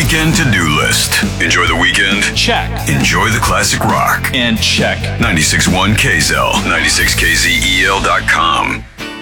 weekend to-do list. Enjoy the weekend? Check. Enjoy the classic rock. And check. 96.1 KZEL, 96KZEL.com.